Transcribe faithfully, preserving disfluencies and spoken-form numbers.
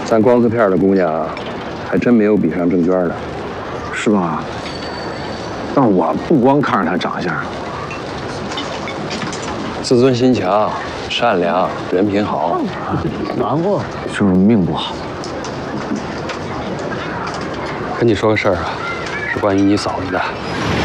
咱光字片的姑娘，还真没有比上郑娟的， 是吧？但我不光看着她长相， 自尊心强，善良，人品好， 难过就是命不好。 跟你说个事儿啊，是关于你嫂子的。